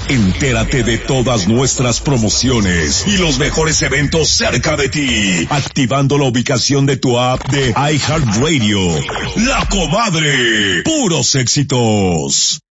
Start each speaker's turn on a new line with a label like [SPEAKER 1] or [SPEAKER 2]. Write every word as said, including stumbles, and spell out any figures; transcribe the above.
[SPEAKER 1] Entérate de todas nuestras promociones y los mejores eventos cerca de ti, activando la ubicación de tu app de iHeartRadio. La Comadre, puros éxitos.